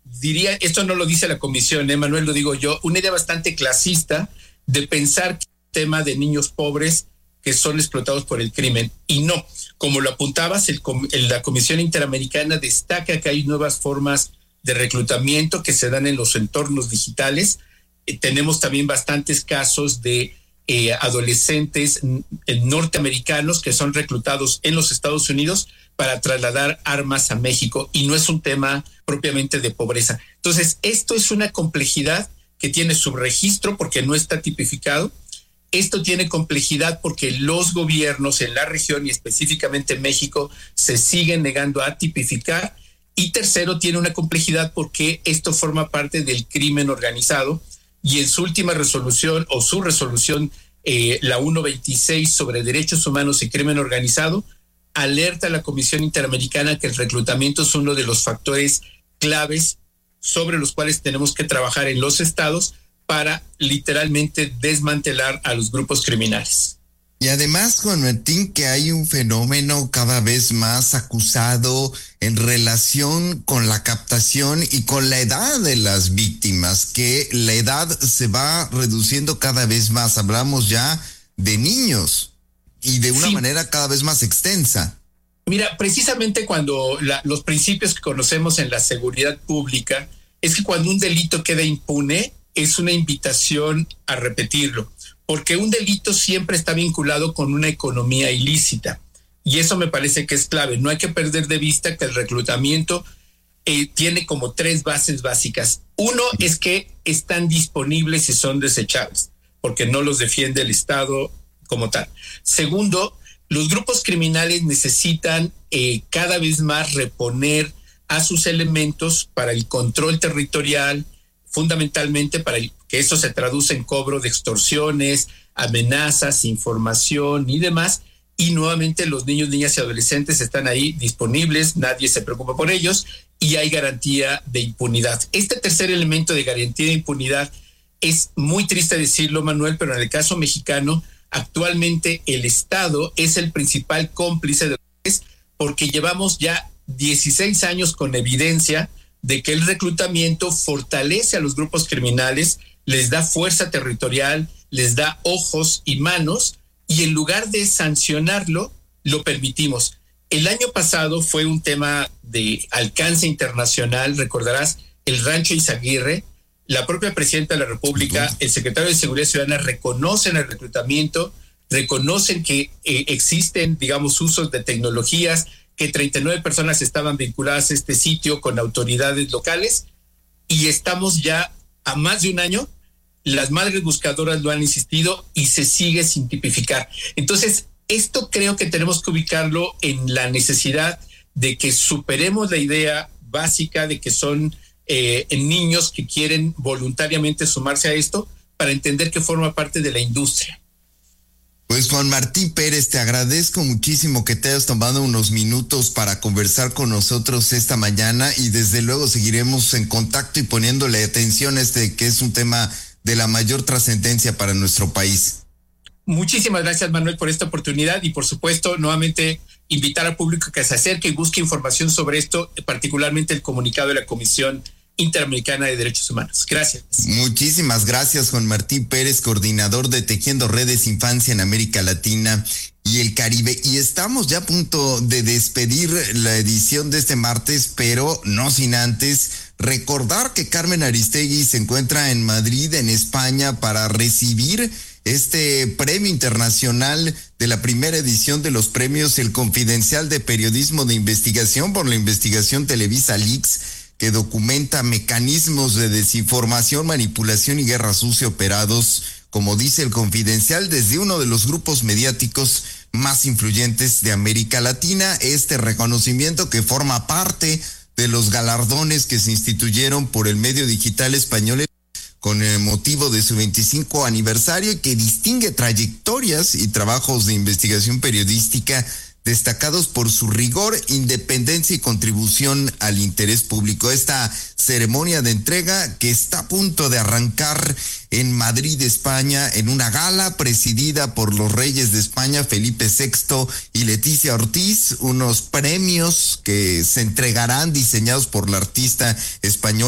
diría, esto no lo dice la comisión, Manuel, lo digo yo, una idea bastante clasista de pensar que el tema de niños pobres que son explotados por el crimen. Y no, como lo apuntabas, la Comisión Interamericana destaca que hay nuevas formas de reclutamiento que se dan en los entornos digitales. Tenemos también bastantes casos de adolescentes norteamericanos que son reclutados en los Estados Unidos para trasladar armas a México, y no es un tema propiamente de pobreza. Entonces, esto es una complejidad que tiene subregistro porque no está tipificado. Esto tiene complejidad porque los gobiernos en la región y específicamente en México se siguen negando a tipificar. Y tercero, tiene una complejidad porque esto forma parte del crimen organizado, y en su última resolución o su resolución, la 126 sobre derechos humanos y crimen organizado, alerta a la Comisión Interamericana que el reclutamiento es uno de los factores claves sobre los cuales tenemos que trabajar en los estados para literalmente desmantelar a los grupos criminales. Y además, Juan Martín, que hay un fenómeno cada vez más acusado en relación con la captación y con la edad de las víctimas, que la edad se va reduciendo cada vez más. Hablamos ya de niños y de una manera cada vez más extensa. Mira, precisamente cuando los principios que conocemos en la seguridad pública es que cuando un delito queda impune, es una invitación a repetirlo, porque un delito siempre está vinculado con una economía ilícita, y eso me parece que es clave. No hay que perder de vista que el reclutamiento tiene como tres bases básicas. Uno es que están disponibles y son desechables, porque no los defiende el Estado como tal. Segundo, los grupos criminales necesitan cada vez más reponer a sus elementos para el control territorial, fundamentalmente para que eso se traduce en cobro de extorsiones, amenazas, información y demás. Y nuevamente los niños, niñas y adolescentes están ahí disponibles, nadie se preocupa por ellos y hay garantía de impunidad. Este tercer elemento de garantía de impunidad es muy triste decirlo, Manuel, pero en el caso mexicano, actualmente el Estado es el principal cómplice de los, porque llevamos ya 16 años con evidencia de que el reclutamiento fortalece a los grupos criminales, les da fuerza territorial, les da ojos y manos, y en lugar de sancionarlo, lo permitimos. El año pasado fue un tema de alcance internacional, recordarás, el Rancho Izaguirre. La propia presidenta de la República, el secretario de Seguridad Ciudadana reconocen el reclutamiento, reconocen que existen, digamos, usos de tecnologías, que 39 personas estaban vinculadas a este sitio con autoridades locales, y estamos ya a más de un año. Las madres buscadoras lo han insistido y se sigue sin tipificar. Entonces, esto creo que tenemos que ubicarlo en la necesidad de que superemos la idea básica de que son niños que quieren voluntariamente sumarse a esto, para entender que forma parte de la industria. Pues Juan Martín Pérez, te agradezco muchísimo que te hayas tomado unos minutos para conversar con nosotros esta mañana, y desde luego seguiremos en contacto y poniéndole atención a que es un tema de la mayor trascendencia para nuestro país. Muchísimas gracias, Manuel, por esta oportunidad, y por supuesto, nuevamente invitar al público que se acerque y busque información sobre esto, particularmente el comunicado de la Comisión Interamericana de Derechos Humanos. Gracias. Muchísimas gracias, Juan Martín Pérez, coordinador de Tejiendo Redes Infancia en América Latina y el Caribe. Y estamos ya a punto de despedir la edición de este martes, pero no sin antes recordar que Carmen Aristegui se encuentra en Madrid, en España, para recibir este premio internacional de la primera edición de los premios El Confidencial de Periodismo de Investigación por la investigación Televisa Leaks, que documenta mecanismos de desinformación, manipulación y guerra sucia operados, como dice El Confidencial, desde uno de los grupos mediáticos más influyentes de América Latina. Este reconocimiento, que forma parte de los galardones que se instituyeron por el medio digital español con el motivo de su 25 aniversario, y que distingue trayectorias y trabajos de investigación periodística destacados por su rigor, independencia y contribución al interés público. Esta ceremonia de entrega, que está a punto de arrancar en Madrid, España, en una gala presidida por los reyes de España, Felipe VI y Leticia Ortiz, unos premios que se entregarán diseñados por la artista española